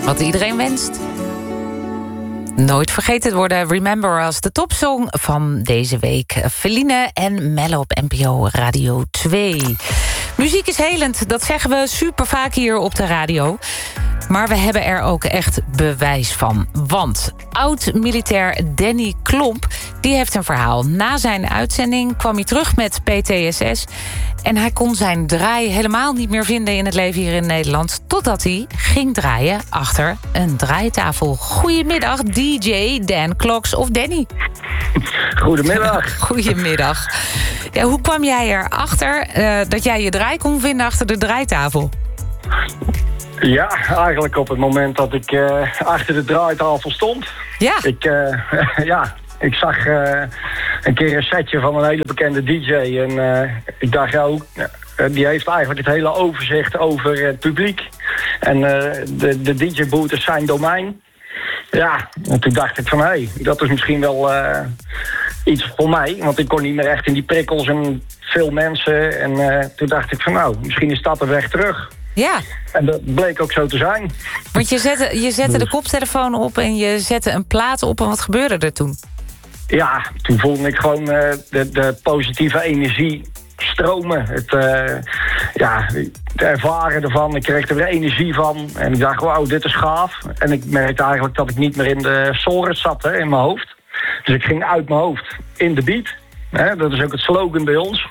Wat iedereen wenst. Nooit vergeten te worden. Remember Us, de topsong van deze week. Feline en Melle op NPO Radio 2. Muziek is helend, dat zeggen we super vaak hier op de radio. Maar we hebben er ook echt bewijs van. Want oud-militair Danny Klomp, die heeft een verhaal. Na zijn uitzending kwam hij terug met PTSS. En hij kon zijn draai helemaal niet meer vinden in het leven hier in Nederland. Totdat hij ging draaien achter een draaitafel. Goedemiddag, DJ Dan Kloks of Danny. Goedemiddag. Goedemiddag. Ja, hoe kwam jij erachter dat jij je draai kon vinden achter de draaitafel? Ja, eigenlijk op het moment dat ik achter de draaitafel stond. Ja. Ik zag een keer een setje van een hele bekende DJ. En ik dacht, die heeft eigenlijk het hele overzicht over het publiek. En de DJ-boot is zijn domein. Ja, en toen dacht ik van, hé, dat is misschien wel iets voor mij. Want ik kon niet meer echt in die prikkels en veel mensen. En toen dacht ik van, nou, misschien is dat de weg terug. Ja. En dat bleek ook zo te zijn. Want je zette de koptelefoon op en je zette een plaat op. En wat gebeurde er toen? Ja, toen voelde ik gewoon de positieve energie stromen. Het ervaren ervan. Ik kreeg er weer energie van. En ik dacht, wauw, dit is gaaf. En ik merkte eigenlijk dat ik niet meer in de sores zat, hè, in mijn hoofd. Dus ik ging uit mijn hoofd in de beat. Dat is ook het slogan bij ons.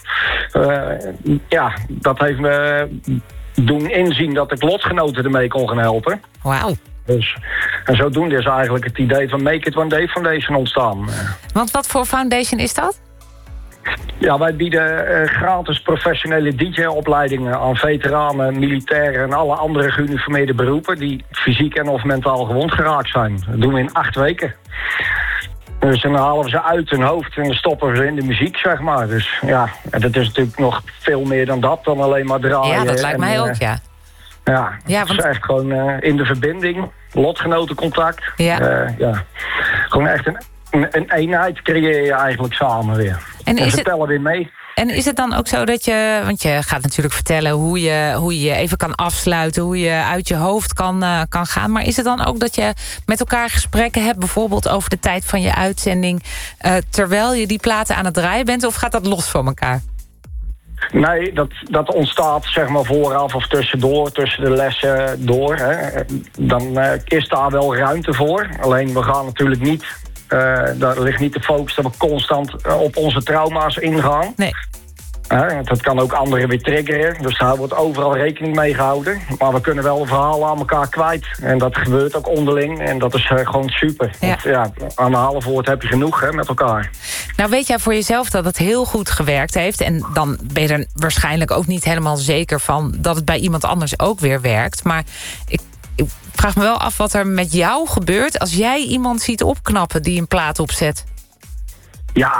Dat heeft me doen inzien dat ik lotgenoten ermee kon gaan helpen. Wauw. Dus, en zodoende is eigenlijk het idee van Make It One Day Foundation ontstaan. Want wat voor foundation is dat? Ja, wij bieden gratis professionele DJ-opleidingen aan veteranen, militairen en alle andere geuniformeerde beroepen die fysiek en of mentaal gewond geraakt zijn. Dat doen we in 8 weken. Dus dan halen we ze uit hun hoofd en dan stoppen we ze in de muziek, zeg maar. Dus ja, en dat is natuurlijk nog veel meer dan dat, dan alleen maar draaien. Ja, dat lijkt mij ook, ja. Ja, het is echt gewoon in de verbinding, lotgenotencontact. Ja. Gewoon echt een eenheid creëer je eigenlijk samen weer. En ze tellen weer mee. En is het dan ook zo dat je, want je gaat natuurlijk vertellen hoe je even kan afsluiten, hoe je uit je hoofd kan gaan. Maar is het dan ook dat je met elkaar gesprekken hebt, bijvoorbeeld over de tijd van je uitzending, terwijl je die platen aan het draaien bent, of gaat dat los van elkaar? Nee, dat ontstaat zeg maar vooraf of tussendoor, tussen de lessen door. Hè. Dan is daar wel ruimte voor. Alleen we gaan natuurlijk niet, daar ligt niet de focus dat we constant op onze trauma's ingaan. Nee. Dat kan ook anderen weer triggeren. Dus daar wordt overal rekening mee gehouden. Maar we kunnen wel verhalen aan elkaar kwijt. En dat gebeurt ook onderling. En dat is gewoon super. Ja. Want, aan de halenvoort heb je genoeg met elkaar. Nou weet jij voor jezelf dat het heel goed gewerkt heeft. En dan ben je er waarschijnlijk ook niet helemaal zeker van dat het bij iemand anders ook weer werkt. Maar ik vraag me wel af wat er met jou gebeurt als jij iemand ziet opknappen die een plaat opzet. Ja,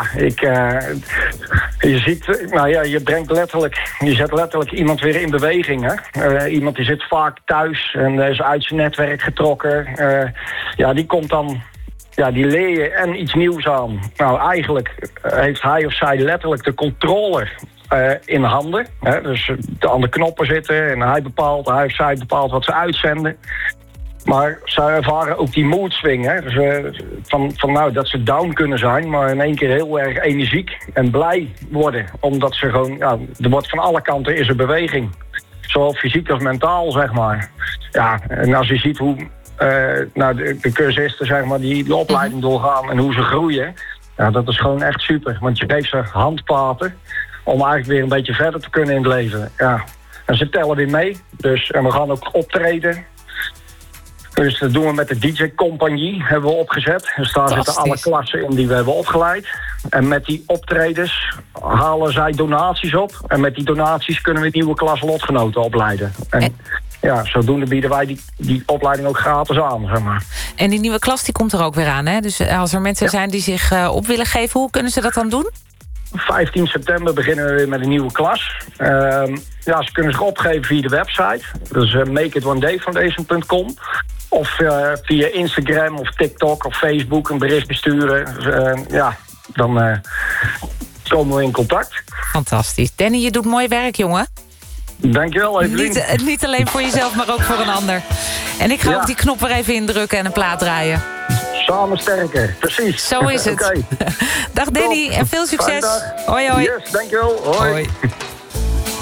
je ziet, je zet letterlijk iemand weer in beweging. Hè? Iemand die zit vaak thuis en is uit zijn netwerk getrokken. Die komt dan, die leer je en iets nieuws aan. Nou, eigenlijk heeft hij of zij letterlijk de controller in handen. Hè? Dus aan de knoppen zitten en hij of zij bepaalt wat ze uitzenden. Maar zij ervaren ook die mood swing. Hè? Dus, dat ze down kunnen zijn, maar in één keer heel erg energiek en blij worden. Omdat ze gewoon, er wordt van alle kanten is er beweging. Zowel fysiek als mentaal, zeg maar. Ja, en als je ziet hoe de cursisten, zeg maar, die de opleiding doorgaan en hoe ze groeien. Ja, dat is gewoon echt super. Want je geeft ze handpaten om eigenlijk weer een beetje verder te kunnen in het leven. Ja. En ze tellen weer mee. Dus, en we gaan ook optreden. Dus dat doen we met de DJ-compagnie, hebben we opgezet. Dus daar zitten alle klassen in die we hebben opgeleid. En met die optredens halen zij donaties op. En met die donaties kunnen we nieuwe klas lotgenoten opleiden. En zodoende bieden wij die opleiding ook gratis aan, zeg maar. En die nieuwe klas die komt er ook weer aan, hè? Dus als er mensen zijn die zich op willen geven, hoe kunnen ze dat dan doen? 15 september beginnen we weer met een nieuwe klas. Ze kunnen zich opgeven via de website. Dus makeitone-day-foundation.com. Of via Instagram of TikTok of Facebook een bericht besturen. Dan komen we in contact. Fantastisch. Danny, je doet mooi werk, jongen. Dankjewel, Evelien. Niet alleen voor jezelf, maar ook voor een ander. En ik ga ook die knop weer even indrukken en een plaat draaien. Samen sterker, precies. Zo is het. Okay. Dag Danny en veel succes. Dag. Hoi hoi. Yes, dankjewel. Hoi. Hoi.